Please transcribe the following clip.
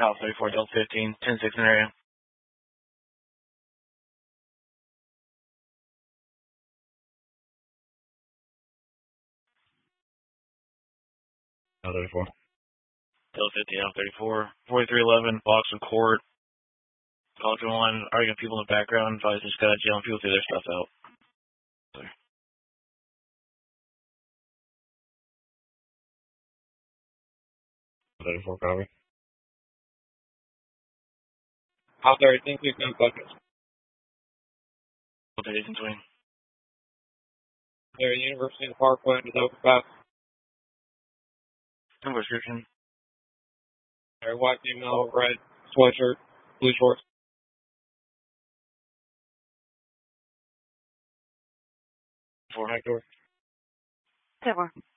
House 34, Delta 15, 10-6 in area. House 34. Delta 15, House 34, 4311, Boxwood Court. Falcon 1, arguing people in the background, probably just got yelling people through their stuff out. House 34, copy. House 13, 15 buckets. Delta 18 swing. There, University of Parkland is open pass. Number description. There, white female, red sweatshirt, blue shorts. 4 Hector. 7.